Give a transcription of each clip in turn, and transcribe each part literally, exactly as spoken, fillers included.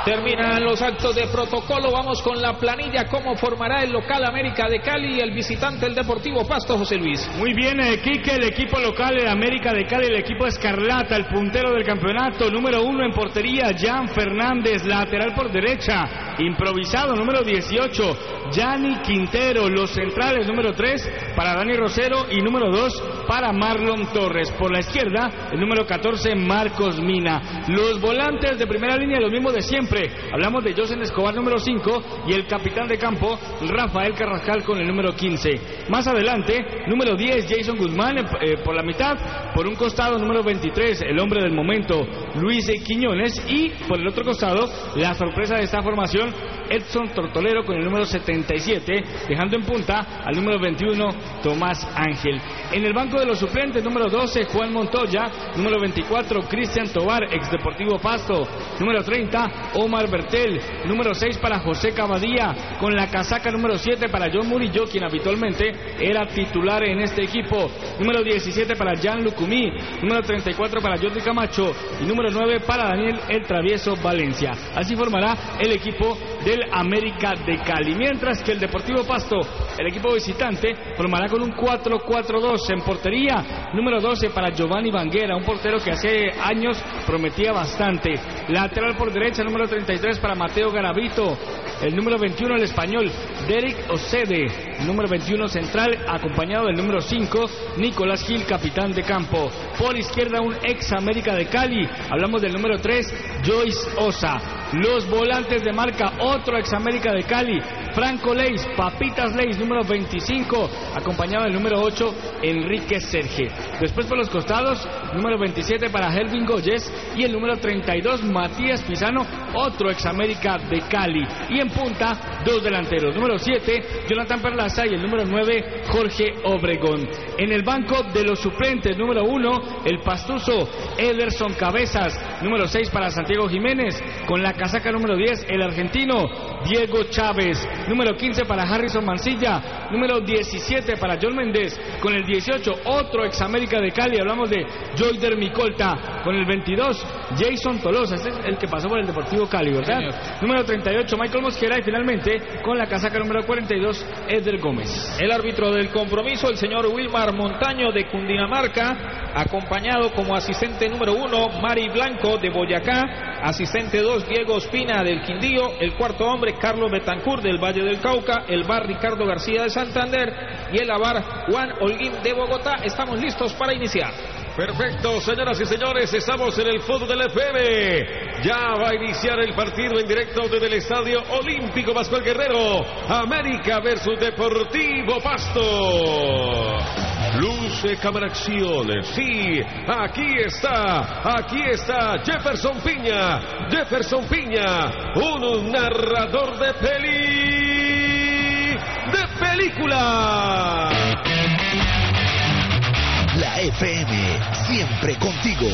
Terminan los actos de protocolo. Vamos con la planilla. ¿Cómo formará el local América de Cali y el visitante el Deportivo Pasto, José Luis? Muy bien, eh, Quique, el equipo local de América de Cali, el equipo Escarlata, el puntero del campeonato, número uno en portería, Jan Fernández, lateral por derecha, improvisado, número dieciocho, Gianni Quintero, los centrales, número tres para Dani Rosero y número dos para Marlon Torres. Por la izquierda, el número catorce, Marcos Mina. Los volantes de primera línea, los mismos de siempre. Hablamos de Josen Escobar, número cinco, y el capitán de campo, Rafael Carrascal, con el número quince. Más adelante, número diez, Jason Guzmán, eh, por la mitad. Por un costado, número veintitrés, el hombre del momento, Luis Quiñones. Y por el otro costado, la sorpresa de esta formación, Edson Tortolero, con el número setenta y siete, dejando en punta al número veintiuno, Tomás Ángel. En el banco de los suplentes, número doce, Juan Montoya, número veinticuatro, Cristian Tobar, ex Deportivo Pasto, número treinta, Omar Bertel, número seis para José Cavadía, con la casaca número siete para John Murillo, quien habitualmente era titular en este equipo, número diecisiete para Jan Lucumí, número treinta y cuatro para Jordi Camacho y número nueve para Daniel El Travieso Valencia. Así formará el equipo del América de Cali, mientras que el Deportivo Pasto, el equipo visitante, formará con un cuatro cuatro dos. En portería, número doce para Giovanni Banguera, un portero que hace años prometía bastante. Lateral por derecha, número treinta y tres para Mateo Garavito. El número veintiuno, el español Derek Ocede. Número veintiuno, central, acompañado del número cinco, Nicolás Gil, capitán de campo. Por izquierda, un ex América de Cali. Hablamos del número tres, Joyce Osa. Los volantes de marca, otro ex América de Cali, Franco Leis, Papitas Leis, número veinticinco, acompañado del número ocho, Enrique Serge. Después por los costados, número veintisiete para Helvin Goyes y el número treinta y dos, Matías Pisano, otro ex América de Cali. Y en punta, dos delanteros, número siete, Jonathan Perlaza, y el número nueve, Jorge Obregón. En el banco de los suplentes, número uno, el pastuso Ederson Cabezas, número seis para Santiago Jiménez, con la casaca número diez, el argentino Diego Chávez, número quince para Harrison Mancilla, número diecisiete para John Méndez, con el dieciocho, otro ex América de Cali, hablamos de Joyder Micolta, con el veintidós, Jason Tolosa, este es el que pasó por el Deportivo Cali, ¿verdad? Señor. Número treinta y ocho, Michael Mosquera, y finalmente, con la casaca número cuarenta y dos, Eder Gómez. El árbitro del compromiso, el señor Wilmar Montaño de Cundinamarca, acompañado como asistente número uno, Mari Blanco de Boyacá, asistente dos, Diego Ospina del Quindío, el cuarto hombre, Carlos Betancur del Valle del Cauca, el bar Ricardo García de Santander y el avar Juan Holguín de Bogotá. Estamos listos para iniciar. Perfecto, señoras y señores, estamos en el fútbol del F M. Ya va a iniciar el partido en directo desde el Estadio Olímpico Pascual Guerrero. América versus Deportivo Pasto. Luce, cámara, acciones. Sí, aquí está, aquí está Jefferson Piña. Jefferson Piña, un narrador de peli... de película. La F M, siempre contigo.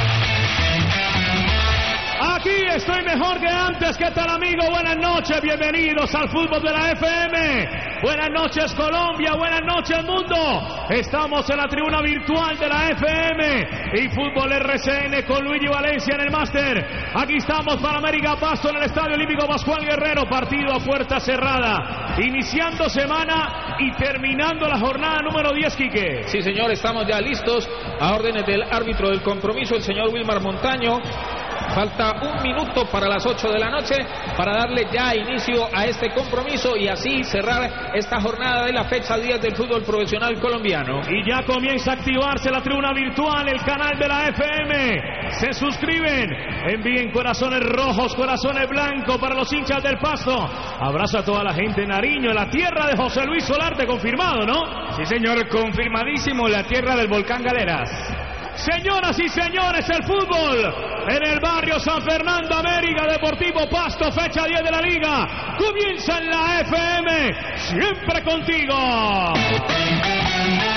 Aquí estoy mejor que antes. ¿Qué tal, amigo? Buenas noches, bienvenidos al fútbol de la F M. Buenas noches, Colombia, buenas noches, mundo. Estamos en la tribuna virtual de la F M y Fútbol R C N con Luigi Valencia en el máster. Aquí estamos para América Pasto en el Estadio Olímpico Pascual Guerrero, partido a puerta cerrada, iniciando semana y terminando la jornada número diez, Quique. Sí, señor, estamos ya listos a órdenes del árbitro del compromiso, el señor Wilmar Montaño. Falta un minuto para las ocho de la noche para darle ya inicio a este compromiso y así cerrar esta jornada de la fecha diez del fútbol profesional colombiano. Y ya comienza a activarse la tribuna virtual, el canal de la F M. Se suscriben, envíen corazones rojos, corazones blancos para los hinchas del Pasto. Abrazo a toda la gente de Nariño, la tierra de José Luis Solarte, confirmado, ¿no? Sí, señor, confirmadísimo, la tierra del volcán Galeras. Señoras y señores, el fútbol en el barrio San Fernando, América Deportivo Pasto, fecha diez de la liga. Comienza en la F M, siempre contigo.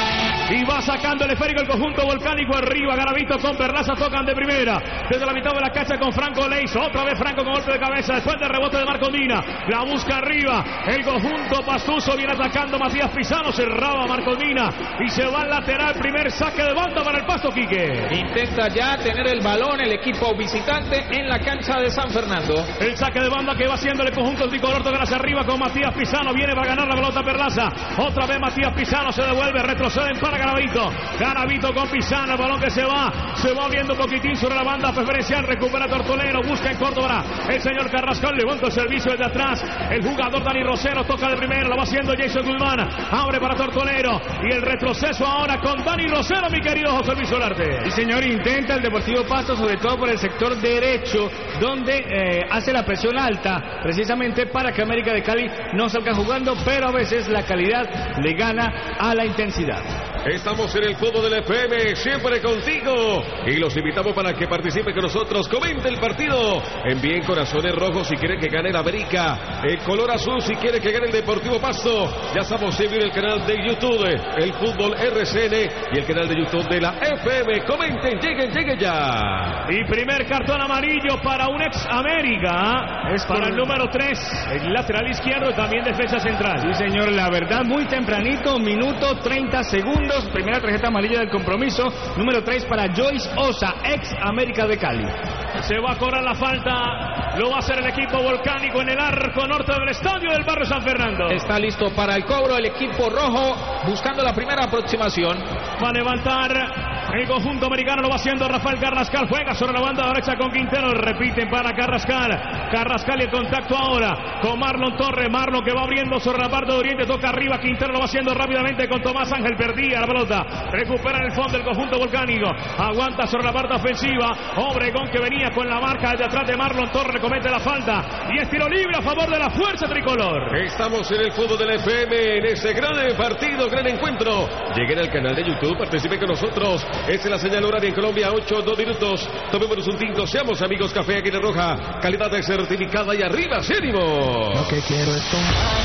y va sacando el esférico el conjunto volcánico arriba. Garavito con Perlaza tocan de primera desde la mitad de la cancha con Franco Leis. Otra vez Franco con golpe de cabeza después del rebote de Marcondina. La busca arriba el conjunto pastuso. Viene atacando Matías Pisano. Cerraba Marcondina y se va al lateral. Primer saque de banda para el Pasto, Quique. Intenta ya tener el balón el equipo visitante en la cancha de San Fernando. El saque de banda que va haciendo el conjunto tricolor. Toca hacia arriba con Matías Pisano. Viene para ganar la pelota Perlaza. Otra vez Matías Pisano se devuelve. Retroceden para Garavito. Garavito con Pisano. El balón que se va. Se va abriendo un poquitín sobre la banda preferencial. Recupera Tortolero. Busca en Córdoba el señor Carrascal. Levanta el servicio desde atrás. El jugador Dani Rosero toca de primera. Lo va haciendo Jason Guzmán. Abre para Tortolero. Y el retroceso ahora con Dani Rosero, mi querido José Luis Solarte. Sí, señor, intenta el Deportivo Pasto, sobre todo por el sector derecho, donde eh, hace la presión alta, precisamente para que América de Cali no salga jugando, pero a veces la calidad le gana a la intensidad. Estamos en el fútbol del F M, siempre contigo. Y los invitamos para que participe con nosotros. Comente el partido. Envíen corazones rojos si quieren que gane el América. El color azul si quieren que gane el Deportivo Pasto. Ya estamos en el canal de YouTube, el Fútbol R C N y el canal de YouTube de la F M. Comenten, lleguen, lleguen ya. Y primer cartón amarillo para un ex América. Es para el número tres, el lateral izquierdo, también defensa central. Sí, señor, la verdad, muy tempranito, minuto treinta segundos. Primera tarjeta amarilla del compromiso. Número tres para Joyce Osa, ex América de Cali. Se va a cobrar la falta. Lo va a hacer el equipo volcánico en el arco norte del estadio del barrio San Fernando. Está listo para el cobro el equipo rojo, buscando la primera aproximación. Va a levantar el conjunto americano, lo va haciendo Rafael Carrascal. Juega sobre la banda derecha con Quintero. Repiten para Carrascal. Carrascal y el contacto ahora con Marlon Torres. Marlon que va abriendo sobre la parte de oriente. Toca arriba. Quintero lo va haciendo rápidamente con Tomás Ángel. Perdía la pelota. Recupera en el fondo el conjunto volcánico. Aguanta sobre la parte ofensiva. Obregón que venía con la marca desde atrás de Marlon Torres. Comete la falta. Y es tiro libre a favor de la fuerza tricolor. Estamos en el fútbol del F M en ese gran partido, gran encuentro. Lleguen al canal de YouTube. Participen con nosotros. Esta es la señal horaria en Colombia, ocho, dos minutos. Tomémonos un tinto, seamos amigos. Café Águila Roja, calidad de certificada y arriba, ánimo. Lo que quiero es tomar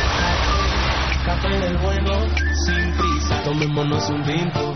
café del bueno, sin prisa. Tomémonos un tinto.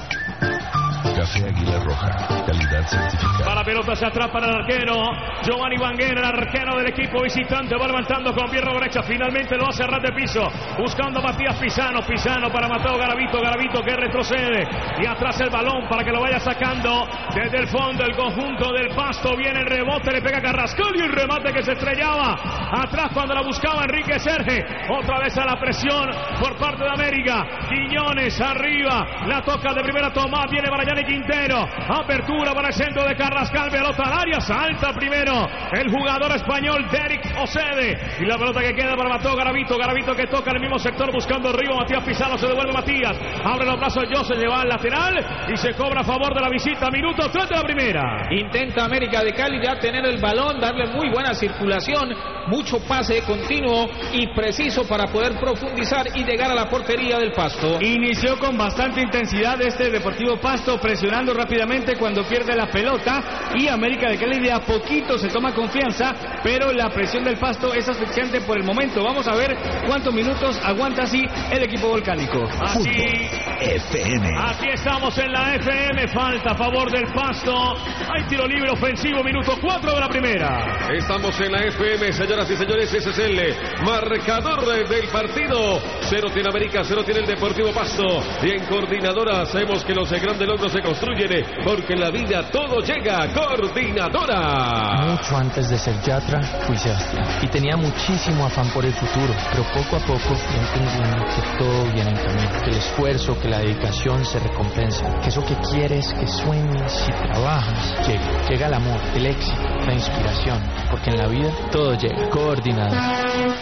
Café Águila Roja, calidad certificada. Para pelota hacia atrás para el arquero Giovanni Banguera, el arquero del equipo visitante. Va levantando con pierna derecha. Finalmente lo hace a ras de piso. Buscando a Matías Pisano. Pisano para Mateo Garavito. Garavito que retrocede. Y atrás el balón para que lo vaya sacando desde el fondo el conjunto del Pasto. Viene el rebote. Le pega Carrascal y el remate que se estrellaba atrás cuando la buscaba Enrique Serge. Otra vez a la presión por parte de América. Quiñones arriba. La toca de primera Tomás. Viene Barayani Quintero. Apertura para el centro de Carrascal. Pelota al área. Salta primero el jugador español Derek Ocede. Y la pelota que queda para Mateo Garavito. Garavito que toca en el mismo sector buscando arriba. Matías Pisano. Se devuelve Matías. Abre los brazos. Yo se lleva al lateral. Y se cobra a favor de la visita. Minuto tres de la primera. Intenta América de Cali ya tener el balón. Darle muy buena circulación. Mucho pase continuo y preciso para poder profundizar y llegar a la portería del Pasto. Inició con bastante intensidad este Deportivo Pasto, presionando rápidamente cuando pierde la pelota, y América de Cali de a poquito se toma confianza, pero la presión del Pasto es asfixiante por el momento. Vamos a ver cuántos minutos aguanta así el equipo volcánico. Así, F M. aquí estamos en la F M. Falta a favor del Pasto. Hay tiro libre ofensivo, minuto cuatro de la primera. Estamos en la F M, señoras y señores. Ese es el marcador del partido. Cero tiene América, cero tiene el Deportivo Pasto. Y en Coordinadora sabemos que los grandes logros se construyen, porque en la vida todo llega. Coordinadora. Mucho antes de ser Yatra, fui Sebastián. Y tenía muchísimo afán por el futuro. Pero poco a poco fui entendiendo que todo viene en camino. Que el esfuerzo, que la dedicación se recompensa. Que eso que quieres, que sueñes y trabajas, llega. Llega el amor, el éxito, la inspiración. Porque en la vida todo llega. Coordinadora.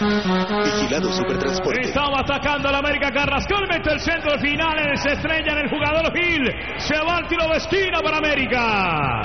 Vigilado Supertransporte. Estaba atacando al América. Carrascal mete el centro final. Se estrella en el jugador Gil. Se va al tiro de esquina para América.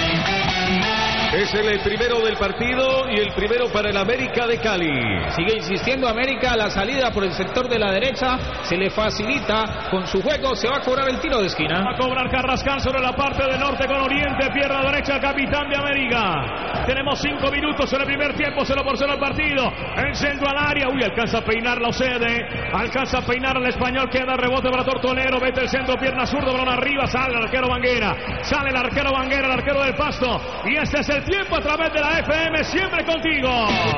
Es el primero del partido y el primero para el América de Cali. Sigue insistiendo América. La salida por el sector de la derecha se le facilita con su juego. Se va a cobrar el tiro de esquina. Va a cobrar Carrascal sobre la parte del norte con oriente. Pierna derecha el capitán de América. Tenemos cinco minutos en el primer tiempo, cero por cero el partido. El centro al área. Uy, alcanza a peinar la Ocede. Alcanza a peinar al español. Queda rebote para Tortonero. Mete el centro, pierna zurdo, balón arriba. Sale el arquero Banguera. Sale el arquero Banguera, el arquero del Pasto. Y este es el tiempo a través de la F M. Siempre contigo.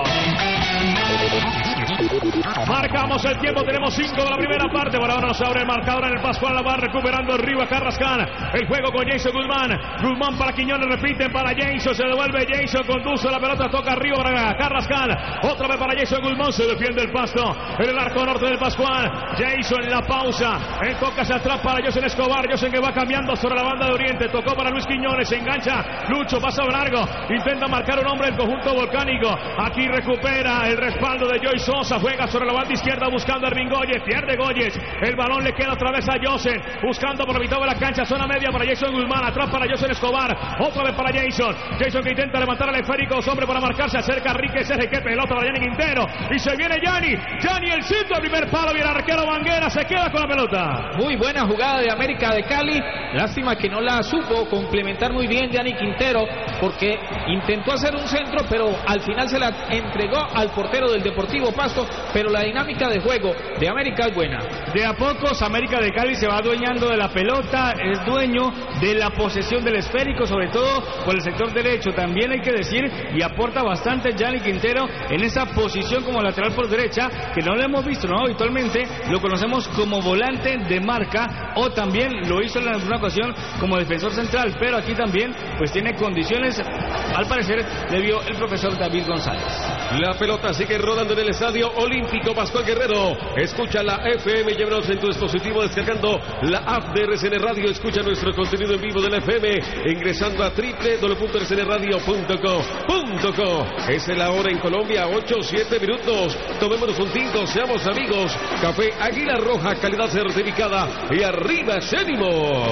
Marcamos el tiempo, tenemos cinco de la primera parte. Por ahora nos abre el marcador en el Pascual. La va recuperando arriba Carrascal. El juego con Jason Guzmán. Guzmán para Quiñones, repiten para Jason. Se devuelve Jason, conduce la pelota, toca arriba para Carrascal. Otra vez para Jason Guzmán. Se defiende el Pasto en el arco norte del Pascual. Jason en la pausa. El toca hacia atrás para José Escobar. José que va cambiando sobre la banda de Oriente. Tocó para Luis Quiñones. Se engancha. Lucho pasa largo. Intenta marcar un hombre el conjunto volcánico. Aquí recupera el respaldo de Joy Sosa. Juega sobre la banda izquierda buscando a Ringoyes. Pierde Goyes. El balón le queda otra vez a José. Buscando por la mitad de la cancha. Zona media para Jason Guzmán. Atrás para José Escobar. Otra vez para Jason. Jason que intenta levantar al esférico. Dos hombres para marcarse. Acerca Enrique Serge. Que pelota para Yanni Quintero. Y se viene Yanni. Yanni el centro. El primer palo. Y el arquero Banguera se queda con la pelota. Muy buena jugada de América de Cali. Lástima que no la supo complementar muy bien Yanni Quintero. Porque intentó hacer un centro. Pero al final se la entregó al portero del Deportivo Pasto. Pero la dinámica de juego de América es buena. De a pocos América de Cali se va adueñando de la pelota, es dueño de la posesión del esférico, sobre todo por el sector derecho. También hay que decir, y aporta bastante Yanni Quintero en esa posición como lateral por derecha, que no lo hemos visto, ¿no? Habitualmente lo conocemos como volante de marca, o también lo hizo en alguna ocasión como defensor central, pero aquí también pues tiene condiciones, al parecer le vio el profesor David González. La pelota sigue rodando en el estadio Olímpico Pascual Guerrero. Escucha la F M, llévanos en tu dispositivo descargando la app de R C N Radio. Escucha nuestro contenido en vivo de la F M ingresando a doble u doble u doble u punto r c n radio punto co punto co. Es la hora en Colombia, ocho, siete minutos. Tomémonos un tinto, seamos amigos. Café Águila Roja, calidad certificada. Y arriba ese ánimo.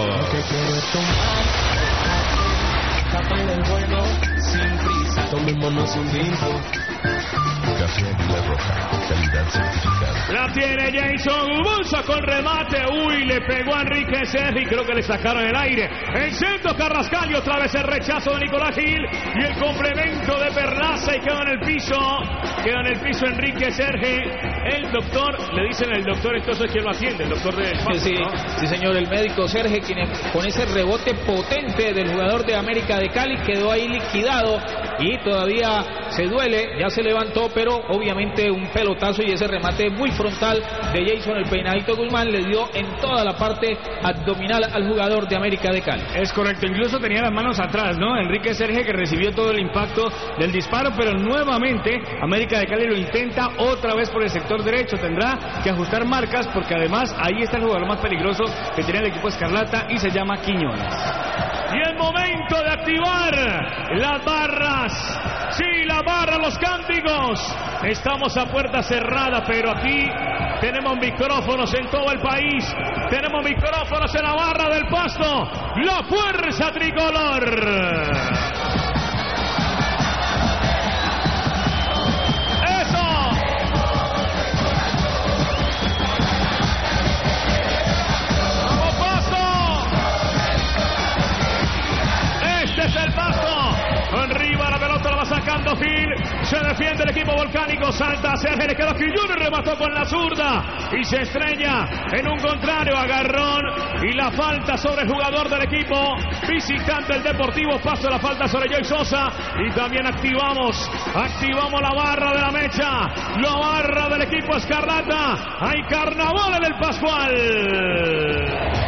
Sin prisa, tomémonos un tinto. Café Águila Roja, calidad certificada. La tiene Jason, bolsa con remate. Uy, le pegó a Enrique Sergi, creo que le sacaron el aire. El centro Carrascal y otra vez el rechazo de Nicolás Gil. Y el complemento de Perlaza y queda en el piso. Queda en el piso Enrique Sergi. El doctor, le dicen el doctor, entonces ¿quién lo atiende? El doctor de Pasto, sí, ¿no? sí, señor, el médico Serge, quien con ese rebote potente del jugador de América de Cali quedó ahí liquidado y todavía se duele, ya se levantó, pero obviamente un pelotazo y ese remate muy frontal de Jason, el peinadito Guzmán, le dio en toda la parte abdominal al jugador de América de Cali. Es correcto, incluso tenía las manos atrás, ¿no? Enrique Serge, que recibió todo el impacto del disparo, pero nuevamente América de Cali lo intenta otra vez por el sector derecho. Tendrá que ajustar marcas porque además ahí está el jugador más peligroso que tiene el equipo Escarlata y se llama Quiñones. Y el momento de activar las barras. Sí, la barra, los cánticos. Estamos a puerta cerrada, pero aquí tenemos micrófonos en todo el país. Tenemos micrófonos en la barra del Pasto. La fuerza tricolor. Es el Pasto, arriba la pelota la va sacando Gil, se defiende el equipo volcánico, salta Sergio, le quedó Quiñones, remató con la zurda y se estrella en un contrario, agarrón y la falta sobre el jugador del equipo visitante del Deportivo Pasto, la falta sobre Joy Sosa y también activamos, activamos la barra de la mecha, la barra del equipo Escarlata, hay carnaval en el Pascual.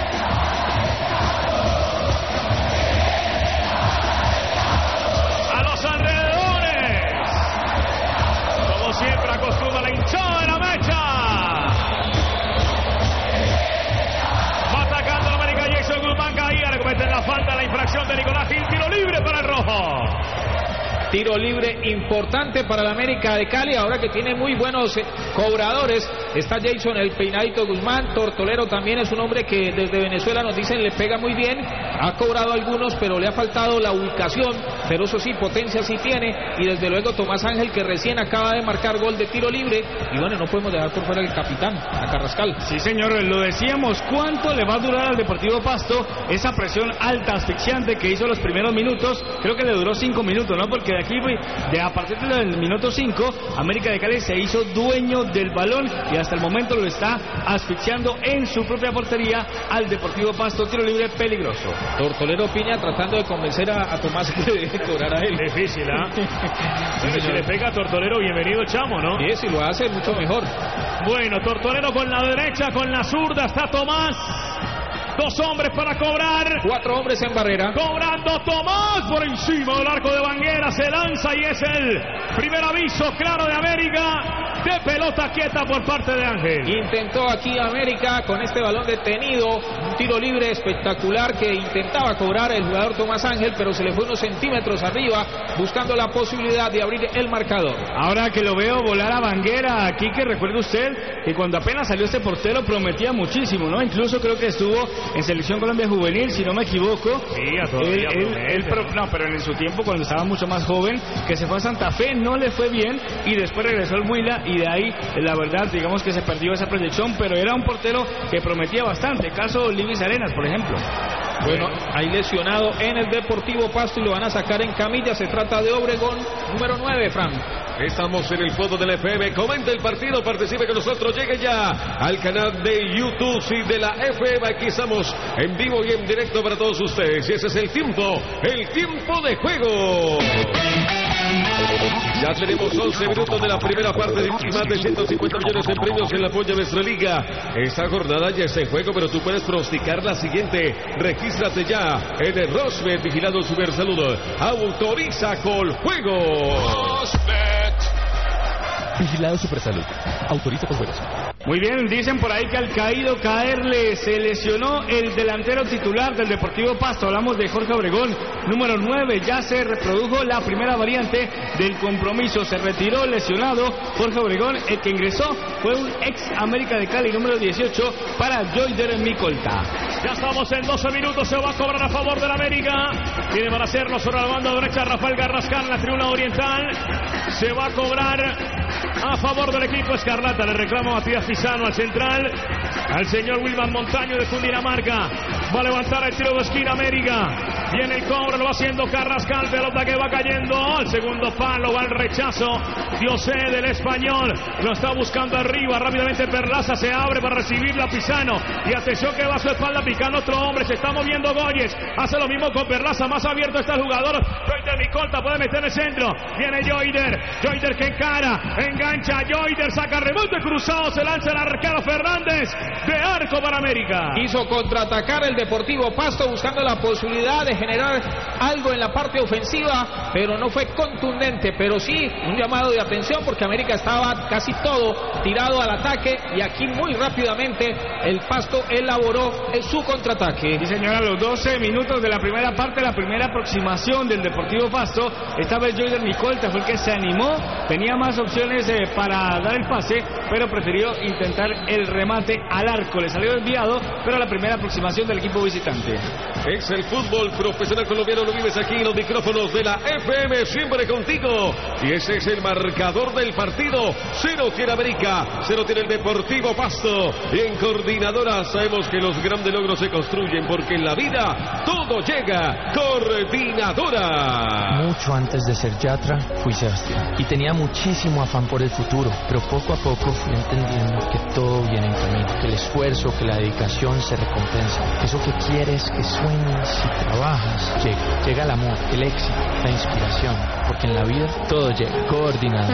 Siempre acostumbra la hinchada de la mecha. Va atacando la América Jason Guzmán, caía, le cometen la falta, la infracción de Nicolás Gil, tiro libre para el rojo. Tiro libre importante para la América de Cali, ahora que tiene muy buenos cobradores está Jason el Peinadito Guzmán. Tortolero también es un hombre que desde Venezuela nos dicen le pega muy bien, ha cobrado algunos, pero le ha faltado la ubicación, pero eso sí, potencia sí tiene. Y desde luego Tomás Ángel, que recién acaba de marcar gol de tiro libre. Y bueno, no podemos dejar por fuera el capitán, a Carrascal. Sí, señor, lo decíamos, ¿cuánto le va a durar al Deportivo Pasto esa presión alta, asfixiante que hizo los primeros minutos? Creo que le duró cinco minutos, ¿no? Porque de aquí, de a partir del minuto cinco, América de Cali se hizo dueño del balón y hasta el momento lo está asfixiando en su propia portería al Deportivo Pasto. Tiro libre peligroso. Tortolero Piña tratando de convencer a, a Tomás que le deje cobrar a él. Difícil, ¿ah? ¿eh? Sí, si le pega a Tortolero, bienvenido Chamo, ¿no? Y si lo hace, mucho mejor. Bueno, Tortolero con la derecha, con la zurda está Tomás. Dos hombres para cobrar. Cuatro hombres en barrera. Cobrando Tomás por encima del arco de Banguera. Se lanza y es el primer aviso claro de América. De pelota quieta por parte de Ángel. Intentó aquí América con este balón detenido. Un tiro libre espectacular que intentaba cobrar el jugador Tomás Ángel, pero se le fue unos centímetros arriba, buscando la posibilidad de abrir el marcador. Ahora que lo veo volar a Banguera aquí, que recuerde usted que cuando apenas salió este portero prometía muchísimo, ¿no? Incluso creo que estuvo en Selección Colombia Juvenil, si no me equivoco. Sí, a todavía él, él, él, pero, no, pero en su tiempo, cuando estaba mucho más joven, que se fue a Santa Fe, no le fue bien, y después regresó al Huila, y de ahí, la verdad, digamos que se perdió esa proyección, pero era un portero que prometía bastante. Caso Luis Arenas, por ejemplo. Bueno, hay lesionado en el Deportivo Pasto y lo van a sacar en camilla. Se trata de Obregón, número nueve, Fran. Estamos en el fondo del F M. Comenta el partido, participe con nosotros. Llegue ya al canal de YouTube y de la F M. Aquí estamos en vivo y en directo para todos ustedes. Y ese es el tiempo, el tiempo de juego. Ya tenemos once minutos de la primera parte y más de ciento cincuenta millones en premios en la polla de nuestra liga. Esta jornada ya está en juego, pero tú puedes pronosticar la siguiente. Regístrate ya en el Rosbet, vigilado Super Salud. Autoriza con juego. Vigilado Supersalud. Autoriza con juegos. Muy bien, dicen por ahí que al caído caerle se lesionó el delantero titular del Deportivo Pasto. Hablamos de Jorge Obregón, número nueve. Ya se reprodujo la primera variante del compromiso. Se retiró lesionado Jorge Obregón. El que ingresó fue un ex América de Cali, número dieciocho, para Joyder Micolta. Ya estamos en doce minutos. Se va a cobrar a favor del América. Tiene para hacerlo sobre la banda derecha Rafael Garrascal en la tribuna oriental. Se va a cobrar a favor del equipo escarlata. Le reclamo a Matías Pisano al central, al señor Wilman Montaño de Cundinamarca. Va a levantar el tiro de esquina América. Viene el cobro, lo va haciendo Carrascal. Pelota que va cayendo al segundo palo, va el rechazo. Diosé del Español lo está buscando arriba. Rápidamente Perlaza se abre para recibirla Pisano. Y atención que va a su espalda picando otro hombre. Se está moviendo Goyes. Hace lo mismo con Perlaza. Más abierto está el jugador. Joyder Micolta puede meter el centro. Viene Joyder. Joyder que encara. Engancha Joyder. Saca rebote cruzado. Se lanza el arquero Fernández. De arco para América. Quiso contraatacar el Deportivo Pasto buscando la posibilidad de generar algo en la parte ofensiva, pero no fue contundente. Pero sí un llamado de atención porque América estaba casi todo tirado al ataque y aquí muy rápidamente el Pasto elaboró su contraataque. Y señora, a los doce minutos de la primera parte, la primera aproximación del Deportivo Pasto, esta vez Joyder Micolta fue el que se animó, tenía más opciones eh, para dar el pase, pero prefirió intentar el remate al arco. Le salió desviado, pero la primera aproximación del equipo visitante. Es el fútbol profesional colombiano, lo vives aquí en los micrófonos de la F M, siempre contigo. Y ese es el marcador del partido. Cero tiene América, cero tiene el Deportivo Pasto. Y en Coordinadora sabemos que los grandes logros se construyen porque en la vida todo llega. Coordinadora. Mucho antes de ser Yatra, fui Sebastián. Y tenía muchísimo afán por el futuro, pero poco a poco fui entendiendo que todo viene en camino, que el esfuerzo, que la dedicación se recompensa. Eso que quieres, que sueñas y trabajas, llega. Llega el amor, el éxito, la inspiración, porque en la vida todo llega. Coordinado.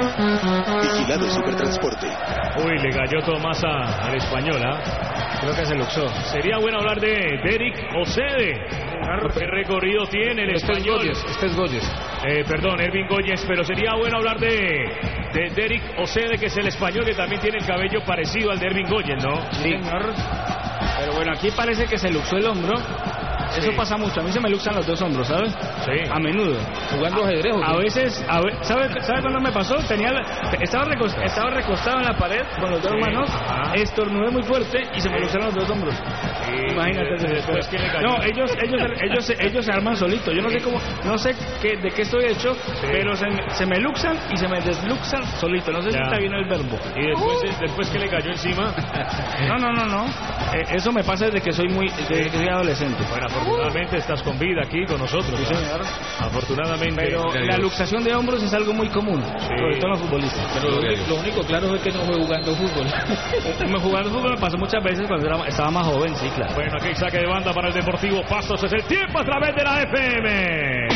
Vigilado Supertransporte. Uy, le cayó Tomás a, al español, ¿ah? ¿eh? Creo que se luxó. Sería bueno hablar de Derek Ocede. ¿Qué recorrido tiene el este español? Es Goyes, este es Goyes. Eh, perdón, Ervin Goyes, pero sería bueno hablar de, de Derek Ocede, que es el español, que también tiene el cabello parecido al de Ervin Goyes, ¿no? Sí, señor. Pero bueno, aquí parece que se luxó el hombro. Sí. Eso pasa mucho. A mí se me luxan los dos hombros, ¿sabes? Sí. A menudo. Jugando ajedrez. A, a veces, a ve, ¿sabe, ¿sabe cuándo me pasó? Tenía la, estaba, recostado, estaba recostado en la pared con los dos sí. manos, Ajá. estornudé muy fuerte y se me luxaron los dos hombros. Sí. Imagínate. Sí. Después, ¿quién le cayó? No, ellos, ellos, ellos, ellos se arman solitos. Yo no sé cómo, no sé qué, de qué estoy hecho, sí. pero se, se me luxan y se me desluxan solitos. No sé ya. si está bien el verbo. ¿Y después, uh. después que le cayó encima? No, no, no, no. Eh, eso me pasa desde que soy muy, desde que soy adolescente. Bueno, afortunadamente estás con vida aquí con nosotros. Sí, señor. Afortunadamente. Pero la luxación de hombros es algo muy común, sí. sobre todo en los futbolistas. Pero lo, lo único claro es que no fue jugando fútbol. Me jugando fútbol me pasó muchas veces cuando era, estaba más joven, sí, claro. Bueno, aquí saque de banda para el Deportivo Pastos. Es el tiempo a través de la F M.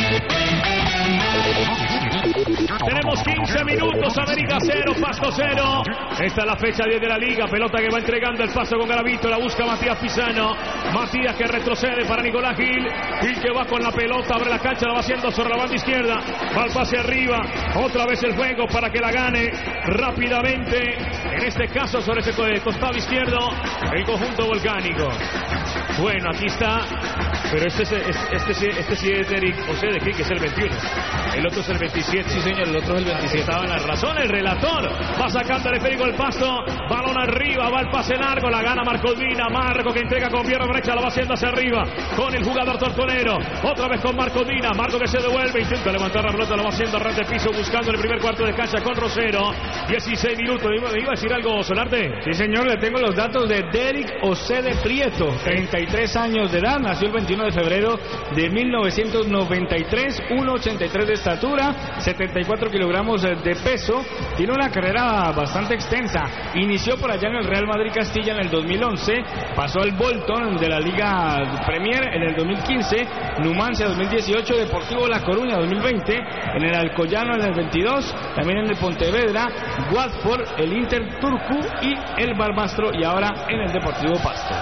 Tenemos quince minutos, América cero, Pasto cero. Esta es la fecha diez de la liga. Pelota que va entregando el Pasto con Garavito. La busca Matías Pisano. Matías que retrocede para Nicolás Gil. Gil que va con la pelota, abre la cancha, la va haciendo sobre la banda izquierda. Va al pase arriba. Otra vez el juego para que la gane rápidamente. En este caso sobre ese costado izquierdo, el conjunto volcánico. Bueno, aquí está. Pero este, este, este, este sí es Eric José de Quique, que es el veintiuno. El otro es el veintisiete. Sí, señor, el otro es el veintisiete. Estaba en la razón el relator. Va sacando el esférico el Pasto. Balón arriba, va el pase largo. La gana Marco Dina. Marco que entrega con pierna derecha. Lo va haciendo hacia arriba con el jugador tortonero. Otra vez con Marco Dina. Marco que se devuelve. Intenta levantar la pelota. Lo va haciendo a ras de piso. Buscando el primer cuarto de cancha con Rosero. dieciséis minutos. ¿Me iba a decir algo, Solarte? Sí, señor. Le tengo los datos de Derek José de Prieto. treinta y tres años de edad. Nació el veintiuno de febrero de mil novecientos noventa y tres. uno ochenta y tres de estatura. setenta y cuatro kilogramos de peso. Tiene una carrera bastante extensa. Inició por allá en el Real Madrid Castilla en el dos mil once. Pasó al Bolton de la Liga Premier en el dos mil quince. Numancia dos mil dieciocho. Deportivo La Coruña dos mil veinte. En el Alcoyano en el veintidós. También en el Pontevedra, Watford, el Inter Turku y el Barbastro. Y ahora en el Deportivo Pasto.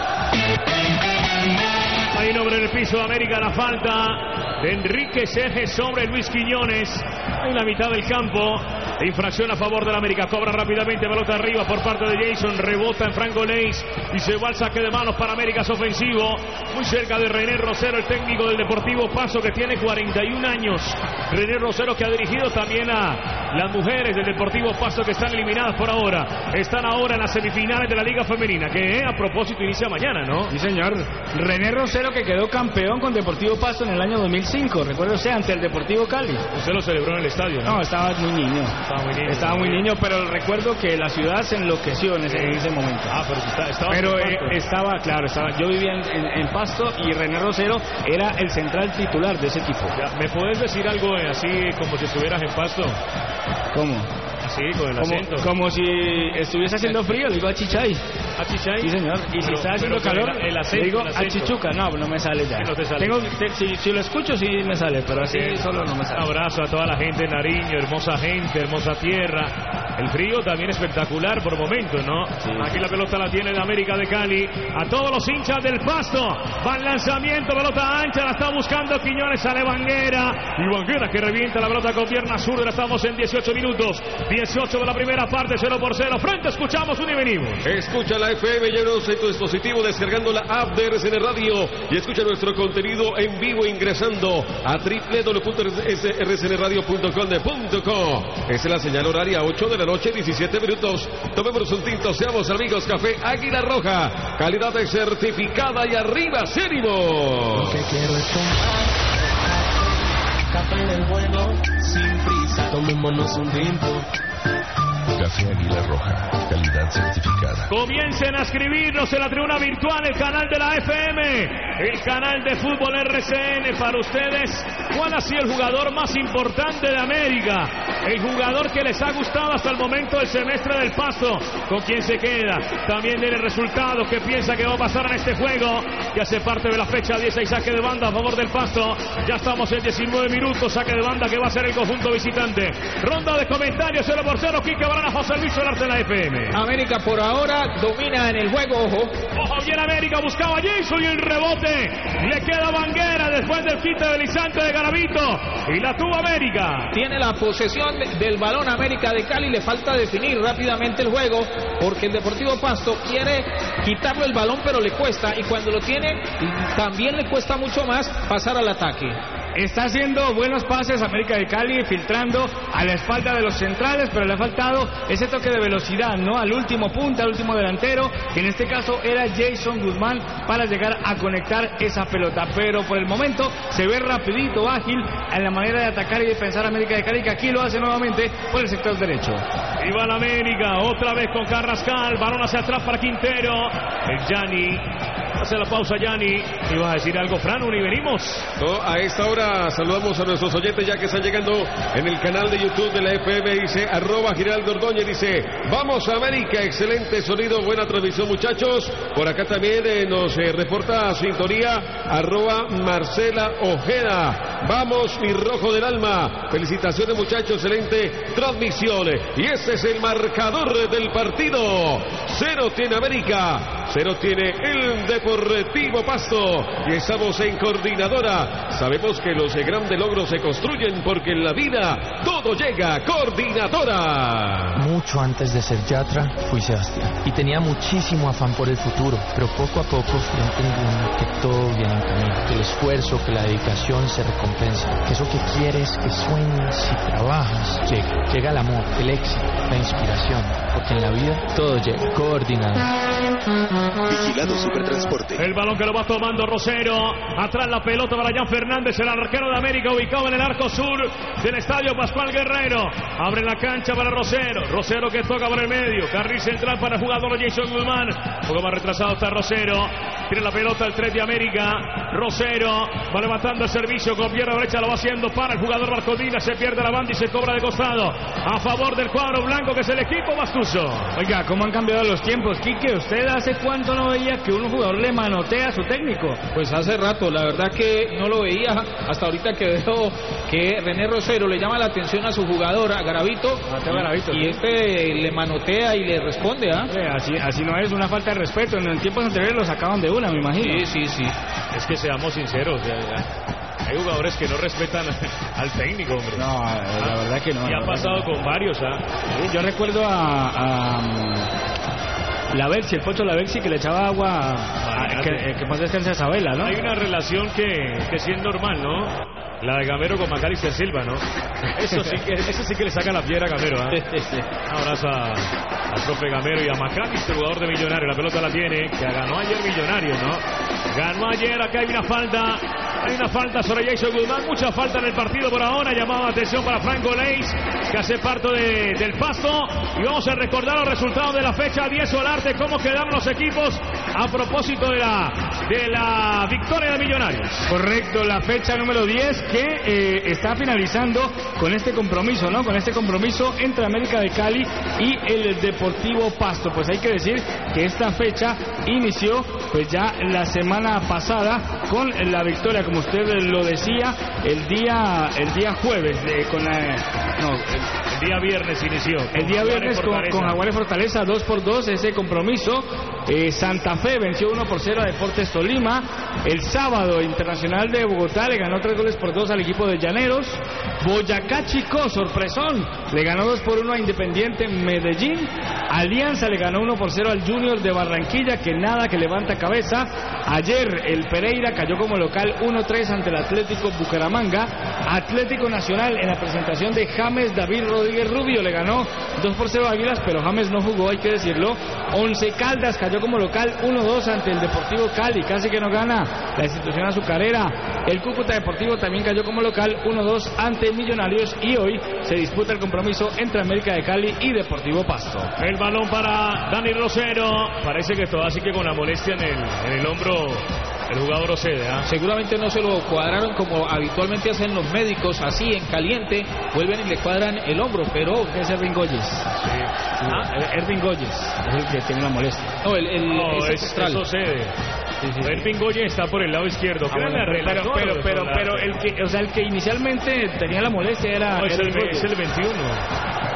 Ahí nombre en el piso de América, la falta de Enrique Seje sobre Luis Quiñones. En la mitad del campo, infracción a favor de la América. Cobra rápidamente, pelota arriba por parte de Jason. Rebota en Franco Leis y se va al saque de manos para América, es ofensivo. Muy cerca de René Rosero, el técnico del Deportivo Pasto, que tiene cuarenta y un años. René Rosero que ha dirigido también a las mujeres del Deportivo Pasto, que están eliminadas por ahora. Están ahora en las semifinales de la Liga Femenina, que a propósito inicia mañana, ¿no? Sí, señor. René Rosero que quedó campeón con Deportivo Pasto en el año dos mil cinco. Recuerde usted, ante el Deportivo Cali. Usted lo celebró en el estadio, ¿no? No, estaba muy niño. Estaba muy niño. Estaba muy niño, pero recuerdo que la ciudad se enloqueció en ese, sí. en ese momento. Ah, pero está, estaba Pero eh, estaba, claro, estaba. Yo vivía en, en, en Pasto y René Rosero era el central titular de ese equipo. Ya, ¿me puedes decir algo así como si estuvieras en Pasto? ¿Cómo? Así, con el como, acento. Como si estuviese haciendo frío, le digo a Chichay. ¿A Chichay? Sí, señor. Y pero, si está haciendo calor, el, el acento, le digo el a Chichuca. No, no me sale ya. No te sale. Tengo, te, si, si lo escucho, sí me sale, pero así sí, solo no me sale. Un abrazo a toda la gente de Nariño, hermosa gente, hermosa tierra. El frío también espectacular por momentos, ¿no? Sí. Aquí la pelota la tiene de América de Cali. A todos los hinchas del Pasto. Va el lanzamiento, pelota ancha, la está buscando Quiñones, sale Banguera. Y Banguera que revienta la pelota con pierna zurda. Estamos en dieciocho minutos. dieciocho de la primera parte, cero por cero. Frente, escuchamos un y venimos. Escucha la F M, llenos en tu dispositivo descargando la app de R C N Radio y escucha nuestro contenido en vivo ingresando a doble u doble u doble u punto r c n radio punto com punto co. Esa es la señal horaria, ocho de la noche, diecisiete minutos. Tomemos un tinto, seamos amigos. Café Águila Roja, calidad certificada y arriba, Cérimo. Lo que quiero es tomar café del bueno, sin prisa. Tomémonos un tinto. Café Águila Roja, calidad certificada. Comiencen a escribirnos en la tribuna virtual, el canal de la F M, el canal de fútbol R C N para ustedes. ¿Cuál ha sido el jugador más importante de América? El jugador que les ha gustado hasta el momento del semestre del Pasto. ¿Con quién se queda? También viene el resultado que piensa que va a pasar en este juego, que hace parte de la fecha diez y saque de banda a favor del Pasto. Ya estamos en diecinueve minutos, saque de banda que va a ser el conjunto visitante. Ronda de comentarios, cero por cero, Quique Barana, José Luis Solarte de la F M. América por ahora domina en el juego, ojo. Ojo, bien América, buscaba a Jason y el rebote. Le queda Banguera después del quite de Lisante de Garavito. Y la tuvo América. Tiene la posesión posesión del balón a América de Cali, le falta definir rápidamente el juego, porque el Deportivo Pasto quiere quitarle el balón, pero le cuesta, y cuando lo tiene, también le cuesta mucho más pasar al ataque. Está haciendo buenos pases América de Cali, filtrando a la espalda de los centrales, pero le ha faltado ese toque de velocidad, ¿no? Al último punta, al último delantero, que en este caso era Jason Guzmán, para llegar a conectar esa pelota. Pero por el momento se ve rapidito, ágil en la manera de atacar y de pensar América de Cali, que aquí lo hace nuevamente por el sector derecho. Y va la América, otra vez con Carrascal, balón hacia atrás para Quintero. El Gianni, hace la pausa Gianni. ¿Iba a decir algo, Fran? ¿Y venimos? No, a esta hora saludamos a nuestros oyentes ya que están llegando en el canal de YouTube de la F M. Dice arroba Giraldo Ordóñez, dice vamos a América, excelente sonido, buena transmisión muchachos. Por acá también eh, nos eh, reporta sintonía arroba Marcela Ojeda. Vamos mi rojo del alma, felicitaciones muchachos, excelente transmisión. Y ese es el marcador del partido. Cero tiene América, cero tiene el Deportivo Pasto. Y estamos en coordinadora. Sabemos que los grandes logros se construyen porque en la vida todo llega. Coordinadora. Mucho antes de ser Yatra, fui Sebastián. Y tenía muchísimo afán por el futuro. Pero poco a poco fui entendiendo que todo viene en camino. Que el esfuerzo, que la dedicación se recompensa. Que eso que quieres, que sueñas y trabajas, llega. Llega el amor, el éxito, la inspiración. Porque en la vida todo llega. Coordinadora. Vigilado Supertransporte. El balón que lo va tomando Rosero. Atrás la pelota para Jan Fernández, el arquero de América, ubicado en el arco sur del estadio Pascual Guerrero. Abre la cancha para Rosero. Rosero que toca por el medio. Carril central para el jugador Jason Guzmán. Un poco más retrasado está Rosero. Tiene la pelota el tres de América. Rosero va levantando el servicio con pierna derecha. Lo va haciendo para el jugador Marcodina. Se pierde la banda y se cobra de costado. A favor del cuadro blanco, que es el equipo Bastuso. Oiga, ¿cómo han cambiado los tiempos, Quique? ¿Usted hace cuánto no veía que un jugador le manotea a su técnico? Pues hace rato, la verdad que no lo veía hasta ahorita que veo que René Rosero le llama la atención a su jugador, a Garavito, Mateo Garavito, y sí. Este le manotea y le responde, ¿ah? ¿eh? Así, así no es, una falta de respeto. En el tiempos anteriores lo sacaban de una, me imagino. Sí, sí, sí. Es que seamos sinceros, ya, ya. Hay jugadores que no respetan al técnico, hombre. No, la verdad que no. Y ha pasado con varios, ¿ah? Sí, yo recuerdo a... a La Bersi, el Pocho La Bersi, que le echaba agua a, a, que, que más descansa a Isabela, ¿no? Hay una relación que, que sí es normal, ¿no? La de Gamero con Macalister Silva, ¿no? Eso sí que, eso sí que le saca la piedra a Gamero, ¿eh? Un abrazo a, al profe Gamero y a Macalister, jugador de Millonario. La pelota la tiene, que ganó ayer Millonario, ¿no? Ganó ayer, acá hay una falta. Hay una falta sobre Jason Guzmán, mucha falta en el partido por ahora. Llamado la atención para Franco Leis, que hace parte de, del Pasto. Y vamos a recordar los resultados de la fecha diez Solarte, cómo quedaron los equipos a propósito de la, de la victoria de Millonarios. Correcto, la fecha número diez que eh, está finalizando con este compromiso, ¿no? Con este compromiso entre América de Cali y el Deportivo Pasto. Pues hay que decir que esta fecha inició pues ya la semana pasada con la victoria, como usted lo decía, el día el día jueves de, con la, no, el, el día viernes inició. El día viernes con, con Jaguares Fortaleza, dos por dos ese compromiso. Eh, Santa Fe venció uno por cero a Deportes Tolima. El sábado Internacional de Bogotá le ganó tres goles por dos al equipo de Llaneros. Boyacá Chico, sorpresón, le ganó dos por uno a Independiente Medellín. Alianza le ganó uno por cero al Junior de Barranquilla, que nada, que levanta cabeza. Ayer el Pereira cayó como local uno tres ante el Atlético Bucaramanga. Atlético Nacional, en la presentación de James David Rodríguez Rubio, le ganó dos por cero a Águilas, pero James no jugó, hay que decirlo. Once Caldas cayó como local uno dos ante el Deportivo Cali, casi que no gana la institución azucarera. El Cúcuta Deportivo también cayó como local uno dos ante Millonarios, y hoy se disputa el compromiso entre América de Cali y Deportivo Pasto. El balón para Dani Rosero. Parece que todo así que con la molestia en el, en el hombro el jugador Rosero, ¿eh? Seguramente no se lo cuadraron como habitualmente hacen los médicos, así en caliente, vuelven y le cuadran el hombro, pero es Ervin Goyes. Sí. ¿Ah? Ervin Goyes es el que tiene la molestia. No, el, el no, es, es, es Rosero. Sí, sí, sí. Ervin Goyes está por el lado izquierdo. Ah, bueno, pero, pero, pero, pero, pero el que, o sea, el que inicialmente tenía la molestia era, no, es, era el, es el veintiuno.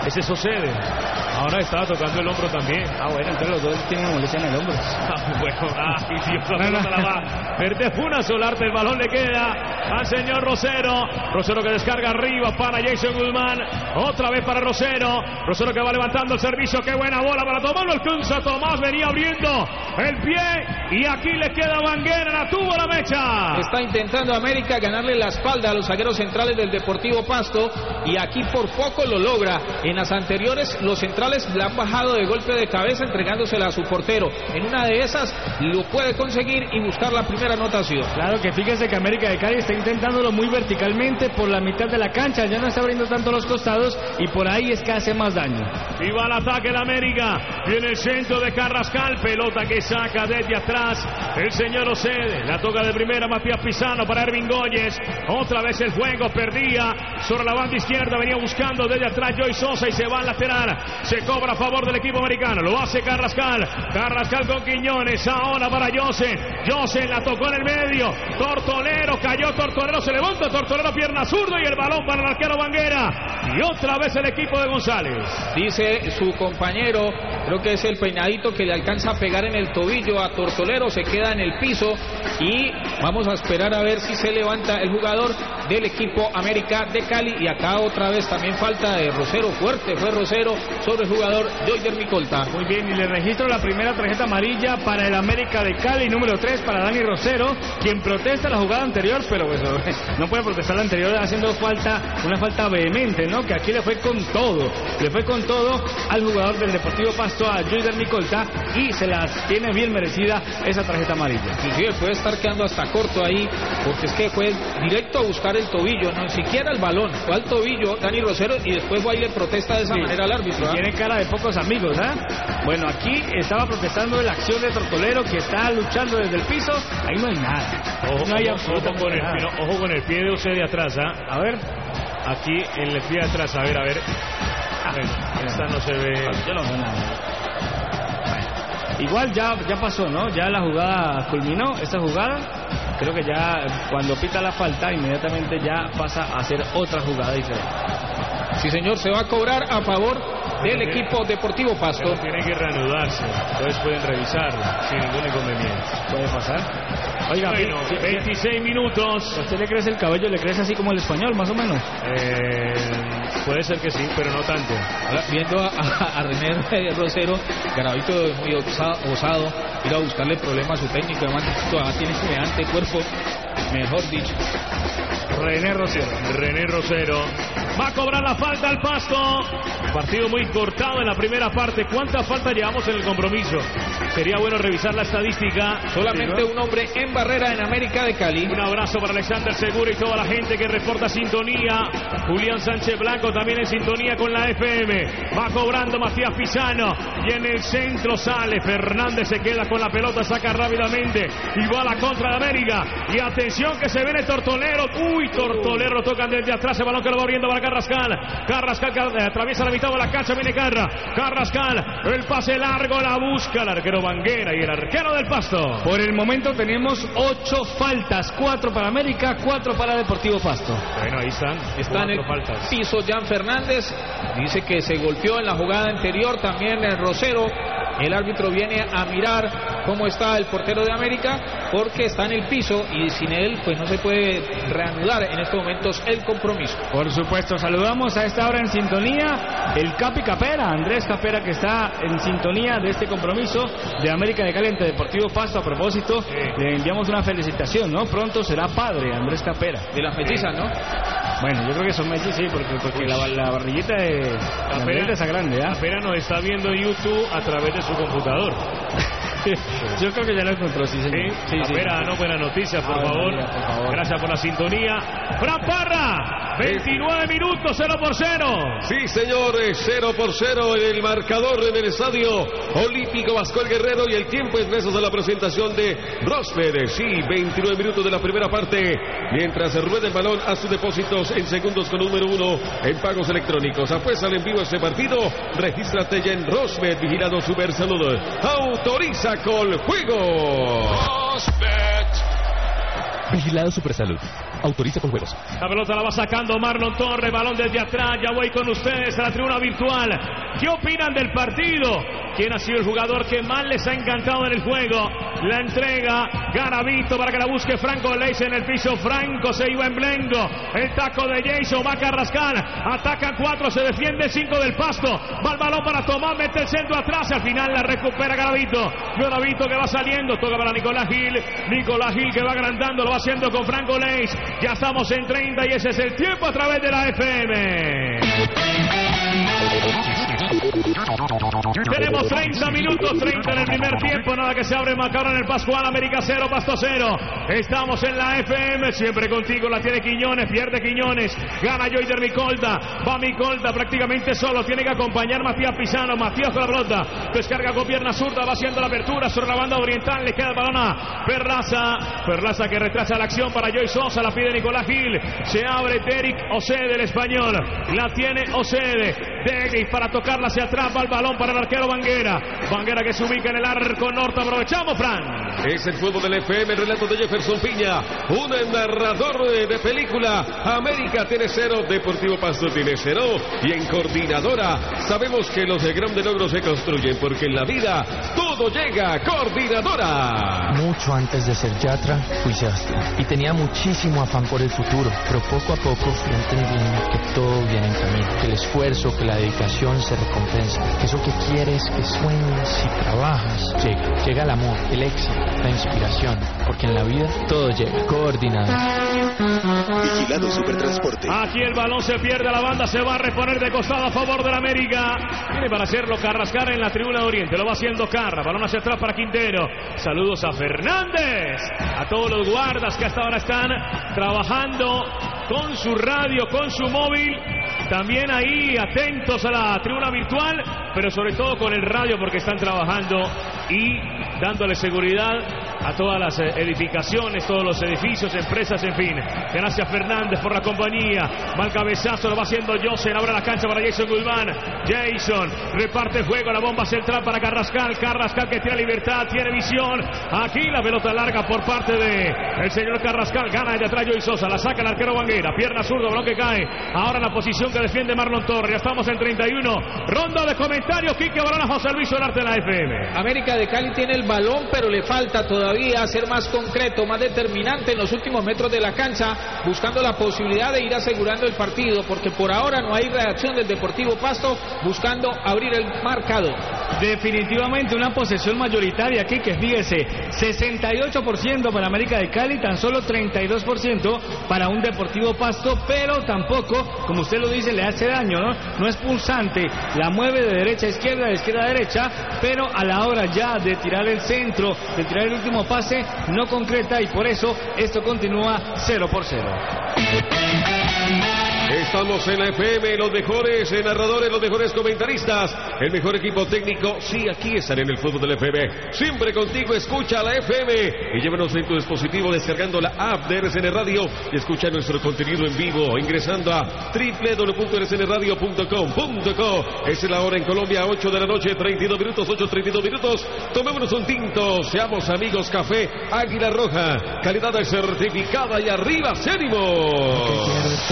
Ese sucede. Ahora estaba tocando el hombro también. Ah, bueno, entonces los dos tienen molestia en el hombro. Ah, bueno, ay, Dios, la pelota la va. Pertefuna Solarte, el balón le queda al señor Rosero. Rosero que descarga arriba para Jason Guzmán. Otra vez para Rosero. Rosero que va levantando el servicio. Qué buena bola para Tomás. Lo alcanza Tomás. Venía abriendo el pie. Y aquí le queda Vanguera. La tuvo la mecha. Está intentando América ganarle la espalda a los zagueros centrales del Deportivo Pasto. Y aquí por poco lo logra. En las anteriores, los centrales le han bajado de golpe de cabeza entregándosela a su portero. En una de esas lo puede conseguir y buscar la primera anotación. Claro que fíjese que América de Cali está intentándolo muy verticalmente por la mitad de la cancha. Ya no está abriendo tanto los costados y por ahí es que hace más daño. Y va al ataque de América. Viene el centro de Carrascal. Pelota que saca desde atrás el señor Ocede. La toca de primera Matías Pisano para Ervin Góyez. Otra vez el juego. Perdía sobre la banda izquierda. Venía buscando desde atrás Joy Sosa y se va al lateral. Se cobra a favor del equipo americano. Lo hace Carrascal. Carrascal con Quiñones. Ahora para Jose. Jose la tocó en el medio. Tortolero. Cayó Tortolero. Se levanta Tortolero. Pierna zurdo y el balón para el arquero Vanguera. Y otra vez el equipo de González. Dice su compañero, creo que es el peinadito que le alcanza a pegar en el tobillo a Tortolero. Se queda en el piso. Y vamos a esperar a ver si se levanta el jugador del equipo América de Cali. Y acá otra vez también falta de Rosero. Fuerte fue Rosero sobre el jugador Joyder Micolta. Muy bien, y le registro la primera tarjeta amarilla para el América de Cali, número tres para Dani Rosero, quien protesta la jugada anterior, pero pues, no puede protestar la anterior haciendo falta, una falta vehemente, ¿no? Que aquí le fue con todo, le fue con todo al jugador del Deportivo Pasto, a Joyder Micolta, y se las tiene bien merecida esa tarjeta amarilla. Inclusive puede estar quedando hasta corto ahí, porque es que fue directo a buscar el tobillo, no ni siquiera el balón, fue al tobillo Dani Rosero y después va y le protesta de esa sí. manera al árbitro. ¿eh? Tiene cara de pocos amigos, ¿eh? Bueno, aquí estaba protestando de la acción de Tortolero, que está luchando desde el piso. Ahí no hay nada. Ojo, no hay ojo, ojo, con, el, no, ojo con el pie de Ocede de atrás, ¿eh? A ver. Aquí en el pie de atrás, a ver, a ver. A ver, esta no se ve. Yo no veo nada. Igual ya, ya pasó, ¿no? Ya la jugada culminó, esta jugada. Creo que ya cuando pita la falta, inmediatamente ya pasa a hacer otra jugada diferente. Sí, señor, se va a cobrar a favor del equipo Deportivo Pasto. Pero tiene que reanudarse, entonces pueden revisarla sin ningún inconveniente. Puede pasar. Oiga, bueno, veintiséis minutos. ¿A usted le crece el cabello? ¿Le crece así como el español, más o menos? Eh, puede ser que sí, pero no tanto. Ahora, viendo a, a, a René Rosero, Garavito muy osado, osado, ir a buscarle problemas a su técnico, además todavía tiene semejante cuerpo, mejor dicho. René Rosero. René Rosero. Va a cobrar la falta al Pasto. Partido muy cortado en la primera parte. ¿Cuántas faltas llevamos en el compromiso? Sería bueno revisar la estadística. Solamente ¿sí, no? un hombre en barrera en América de Cali. Un abrazo para Alexander Segura y toda la gente que reporta sintonía. Julián Sánchez Blanco también en sintonía con la F M. Va cobrando Matías Pisano. Y en el centro sale. Fernández se queda con la pelota. Saca rápidamente. Y va a la contra de América. Y atención que se viene Tortolero. Uy, Tortolero lo tocan desde atrás. El balón que lo va abriendo para Carrascal. Carrascal que atraviesa la mitad de la cancha. Viene Carra. Carrascal. El pase largo. La busca el arquero Vanguera y el arquero del Pasto. Por el momento tenemos ocho faltas. Cuatro para América, cuatro para Deportivo Pasto. Bueno, ahí están. Están en el faltas. piso Jan Fernández. Dice que se golpeó en la jugada anterior. También el Rosero. El árbitro viene a mirar cómo está el portero de América, porque está en el piso y sin él pues no se puede reanudar en estos momentos el compromiso. Por supuesto, saludamos a esta hora en sintonía el Capi Capera, Andrés Capera, que está en sintonía de este compromiso de América de Cali ante Deportivo Pasto. A propósito, sí. le enviamos una felicitación, ¿no? Pronto será padre Andrés Capera. De las mellizas, ¿no? Bueno, yo creo que son mellizas, sí, porque, porque la, la barriguita de Capera es grande, ¿eh? Capera nos está viendo en YouTube a través de su computador. Yo creo que ya lo encontró, sí, señor. Sí, sí, Capera, sí. No, buenas noticias, por, ah, favor. María, por favor. Gracias por la sintonía. Fran Parra, veintinueve minutos, cero por cero. Sí, señores, cero por cero en el marcador en el Estadio Olímpico Vasco el Guerrero, y el tiempo es besos de la presentación de Rosmed. Sí, veintinueve minutos de la primera parte, mientras se rueda el balón a sus depósitos en segundos con número uno en pagos electrónicos. Apuesta en vivo este partido, regístrate ya en Rosmed, vigilado Super Salud. Autoriza con juego. Vigilado Supersalud. Autoriza con juegos. La pelota la va sacando Marlon Torres, balón desde atrás, ya voy con ustedes a la tribuna virtual. ¿Qué opinan del partido? ¿Quién ha sido el jugador que más les ha encantado en el juego? La entrega Garavito para que la busque Franco Leis en el piso. Franco se iba en blendo. El taco de Jason, va Carrascal. Atacan cuatro, se defiende cinco del Pasto. Va el balón para Tomás, mete el centro atrás. Al final la recupera Garavito. Garavito que va saliendo, toca para Nicolás Gil. Nicolás Gil que va agrandando, lo va haciendo con Franco Leis. Ya estamos en treinta y ese es el tiempo a través de la F M. Tenemos treinta minutos, treinta en el primer tiempo, nada que se abre marcador en el Pascual, América cero, Pasto cero. Estamos en la F M, siempre contigo, la tiene Quiñones, pierde Quiñones, gana Joyder Micolta, va Micolta prácticamente solo, tiene que acompañar Matías Pisano, Matías con la pelota, descarga con pierna zurda, va haciendo la apertura sobre la banda oriental, le queda el balón a Perlaza, Perlaza que retrasa la acción para Joy Sosa, la pide Nicolás Gil, se abre Derek Ocede, el español, la tiene Ocede, Derek para tocarla hacia atrás, va el balón para el arquero Banguera, Banguera que se ubica en el arco norte, aprovechamos, Fran. Es el fútbol del F M, el relato de Jefferson Piña, un narrador de, de película. América tiene cero, Deportivo Pasto tiene cero, y en Coordinadora sabemos que los de grandes logros se construyen, porque en la vida todo llega. Coordinadora. Mucho antes de ser Yatra, fui Sebastián. Y tenía muchísimo afán por el futuro, pero poco a poco fui entendiendo que todo viene en camino, que el esfuerzo, que la dedicación se recompensa, que eso que quieres, que sueñas y trabajas, llega. Llega el amor, el éxito, la inspiración, porque en la vida todo llega. Coordinado. Vigilado Supertransporte. Aquí el balón se pierde a la banda, se va a reponer de costado a favor de la América. Viene para hacerlo Carrascal en la tribuna de Oriente, lo va haciendo Carra, balón hacia atrás para Quintero. Saludos a Fernández, a todos los guardas que hasta ahora están trabajando con su radio, con su móvil. También ahí atentos a la tribuna virtual, pero sobre todo con el radio porque están trabajando y dándole seguridad a todas las edificaciones, todos los edificios, empresas, en fin. Gracias Fernández por la compañía. Va el cabezazo, lo va haciendo Josen, abre la cancha para Jason Guzmán. Jason reparte juego, la bomba central para Carrascal. Carrascal que tiene libertad, tiene visión. Aquí la pelota larga por parte de el señor Carrascal. Gana de atrás Joy Sosa, la saca el arquero Banguera. Pierna zurdo, balón que cae. Ahora en la posición que defiende Marlon Torres. Ya estamos en treinta y uno. Ronda de comentarios. Quique Barona, José Luis Solarte de la F M. América de Cali tiene el balón, pero le falta todavía ser más concreto, más determinante en los últimos metros de la cancha, buscando la posibilidad de ir asegurando el partido, porque por ahora no hay reacción del Deportivo Pasto buscando abrir el marcador. Definitivamente una posesión mayoritaria aquí, que fíjese, sesenta y ocho por ciento para América de Cali, tan solo treinta y dos por ciento para un Deportivo Pasto, pero tampoco, como usted lo dice, le hace daño, ¿no? No es pulsante, la mueve de derecha a izquierda, de izquierda a derecha, pero a la hora ya de tirar el centro, de tirar el último pase, no concreta, y por eso esto continúa cero por cero. Estamos en la F M, los mejores narradores, los mejores comentaristas, el mejor equipo técnico. Sí, aquí están en el fútbol del F M. Siempre contigo, escucha la F M y llévanos en tu dispositivo descargando la app de R C N Radio y escucha nuestro contenido en vivo ingresando a doble u doble u doble u punto r c n radio punto com punto co. Es la hora en Colombia, ocho de la noche, treinta y dos minutos, ocho treinta y dos minutos. Tomémonos un tinto, seamos amigos. Café Águila Roja, calidad certificada, y arriba, ánimo.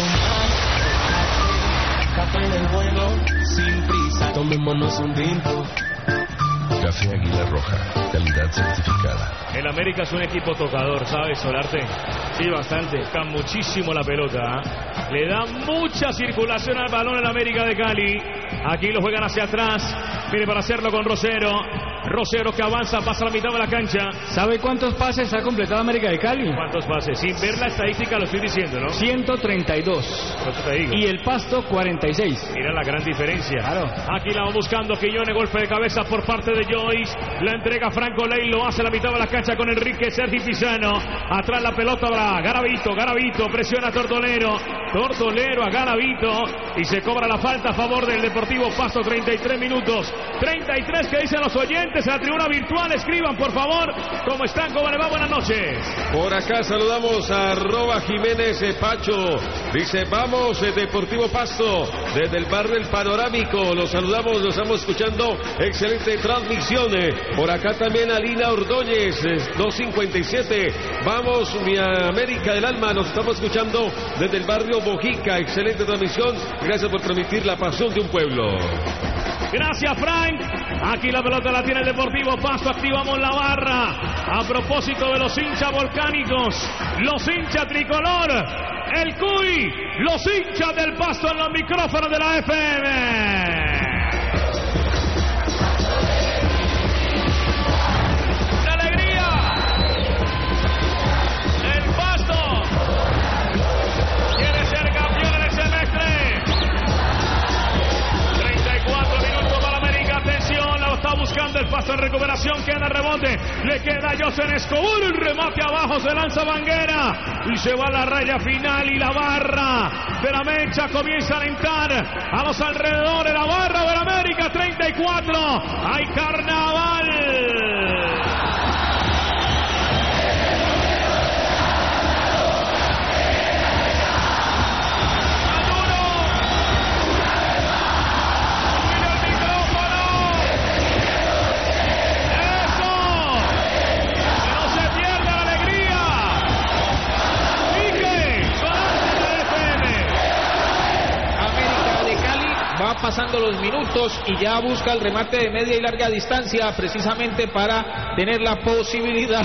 Café del bueno, sin prisa, tomémonos un tinto. Café Águila Roja, calidad certificada. El América es un equipo tocador, ¿sabes, Solarte? Sí, bastante. Toca muchísimo la pelota, ¿eh? Le da mucha circulación al balón en América de Cali. Aquí lo juegan hacia atrás. Viene para hacerlo con Rosero. Rosero que avanza, pasa a la mitad de la cancha. ¿Sabe cuántos pases ha completado América de Cali? ¿Cuántos pases? Sin ver la estadística lo estoy diciendo, ¿no? ciento treinta y dos. Eso te digo. Y el Pasto, cuarenta y seis. Mira la gran diferencia. Claro. Aquí la va buscando Quiñones, golpe de cabeza por parte de Joyce. La entrega Franco Ley, lo hace a la mitad de la cancha con Enrique Sergi Pisano. Atrás la pelota para Garavito. Garavito presiona a Tortolero. Tortolero a Garavito. Y se cobra la falta a favor del Deportivo Pasto. treinta y tres minutos. treinta y tres que dicen los oyentes. oyentes en la tribuna virtual, escriban por favor cómo están, cómo les va, buenas noches. Por acá saludamos a arroba Jiménez Pacho. Dice, vamos, eh, Deportivo Pasto, desde el barrio El Panorámico. Los saludamos, los estamos escuchando. Excelente transmisión. Eh. Por acá también Alina Ordóñez, eh, dos cincuenta y siete. Vamos, mi América del Alma, nos estamos escuchando desde el barrio Bojica. Excelente transmisión. Gracias por transmitir la pasión de un pueblo. Gracias, Frank. Aquí la pelota la tiene el Deportivo Pasto. Activamos la barra. A propósito de los hinchas volcánicos, los hinchas tricolor, el Cuy, los hinchas del Pasto en los micrófonos de la F M. Buscando el Pasto en recuperación, queda rebote, le queda a José Escobar, el remate abajo, se lanza Vanguera y se va a la raya final y la barra de la mecha comienza a alentar a los alrededores, la barra de la América, treinta y cuatro, hay carnaval. Pasando los minutos y ya busca el remate de media y larga distancia precisamente para tener la posibilidad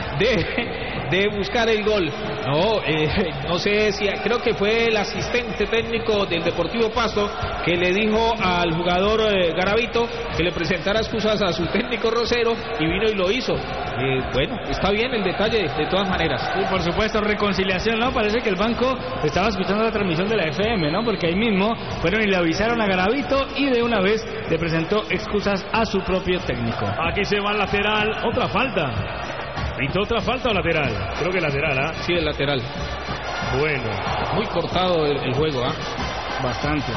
de, de buscar el gol. No, eh, no sé si creo que fue el asistente técnico del Deportivo Pasto que le dijo al jugador eh, Garavito que le presentara excusas a su técnico Rosero y vino y lo hizo. Eh, bueno, está bien el detalle de todas maneras. Sí, por supuesto, reconciliación, ¿no? Parece que el banco estaba escuchando la transmisión de la F M, ¿no? Porque ahí mismo fueron y le avisaron a Garavito y de una vez le presentó excusas a su propio técnico. Aquí se va al lateral, otra falta. ¿Viste otra falta o lateral? Creo que lateral, ¿ah? ¿eh? Sí, el lateral. Bueno. Muy cortado el, el juego, ¿ah? ¿eh? Bastante.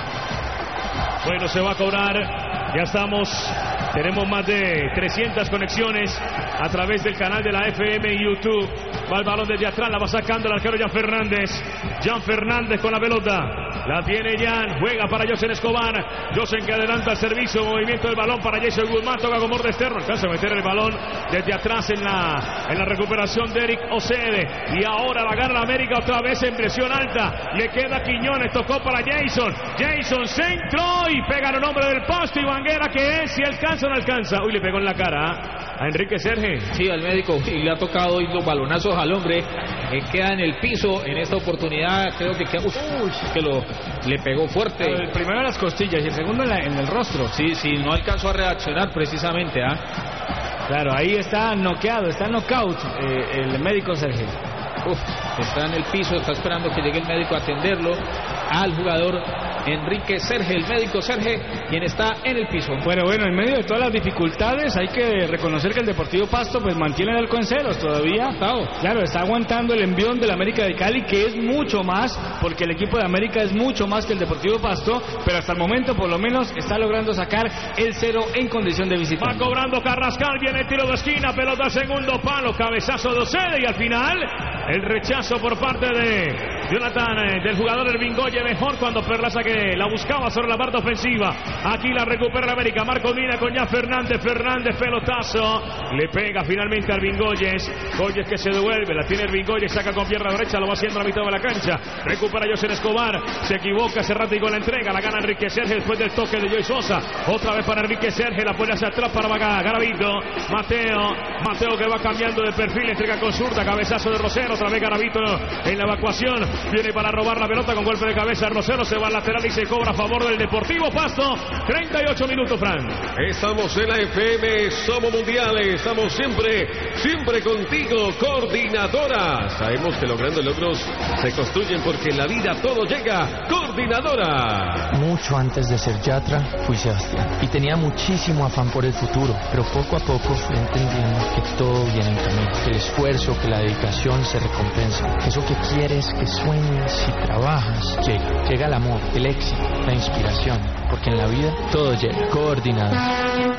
Bueno, se va a cobrar. Ya estamos. Tenemos más de trescientas conexiones a través del canal de la F M y YouTube. Va el balón desde atrás, la va sacando el arquero Jan Fernández. Jan Fernández con la pelota. La tiene Jan, juega para José Escobar. José que adelanta el servicio, movimiento del balón para Jason Guzmán, toca con borde externo. Alcanza a meter el balón desde atrás en la, en la recuperación de Eric Ocede. Y ahora la gana la América otra vez en presión alta. Le queda Quiñones, tocó para Jason. Jason centro y pega el nombre del Pasto y Vanguera que es, si alcanza o no alcanza. Uy, le pegó en la cara ¿eh? a Enrique Serge. Sí, al médico, y le ha tocado hoy los balonazos al hombre. Eh, queda en el piso en esta oportunidad. Creo que queda, uf, que lo le pegó fuerte. El primero en las costillas y el segundo en, la, en el rostro. Sí, sí, no alcanzó a reaccionar precisamente. ¿ah? Claro, ahí está noqueado, está knockout eh, el médico Sergio. Uf, está en el piso, está esperando que llegue el médico a atenderlo al jugador Enrique Serge, el médico Serge, quien está en el piso. Bueno, bueno, en medio de todas las dificultades hay que reconocer que el Deportivo Pasto pues mantiene el arco en ceros todavía. Claro, está aguantando el envión del América de Cali, que es mucho más, porque el equipo de América es mucho más que el Deportivo Pasto, pero hasta el momento por lo menos está logrando sacar el cero en condición de visitante. Va cobrando Carrascal, viene el tiro de esquina, pelota al segundo palo, cabezazo de Ocede y al final el rechazo por parte de Jonathan, eh, del jugador Herbingoye, mejor cuando Perlaza que la buscaba sobre la parte ofensiva. Aquí la recupera la América. Marco Mina con ya Fernández. Fernández, pelotazo. Le pega finalmente a Herbingoyes. Goyes que se devuelve. La tiene Herbingoyes. Saca con pierna derecha. Lo va haciendo a la mitad de la cancha. Recupera José Escobar. Se equivoca Cerrati con la entrega. La gana Enrique Serge después del toque de Joey Sosa. Otra vez para Enrique Serge. La pone hacia atrás para Garavito. Mateo. Mateo que va cambiando de perfil. Entrega con zurda. Cabezazo de Rosero. Otra vez Garavito en la evacuación. Viene para robar la pelota con golpe de cabeza. Rosero se va al lateral y se cobra a favor del Deportivo Pasto. treinta y ocho minutos, Fran. Estamos en la F M, somos mundiales, estamos siempre, siempre contigo, Coordinadora. Sabemos que logrando logros se construyen porque en la vida todo llega. Coordinadora. Mucho antes de ser Yatra, fui Sebastián. Y tenía muchísimo afán por el futuro, pero poco a poco fui entendiendo que todo viene en camino. Que el esfuerzo, que la dedicación se recompensa. Que eso que quieres, que sueñes y trabajas, llega. Llega el amor, el éxito, la inspiración, porque en la vida todo llega. Coordinado.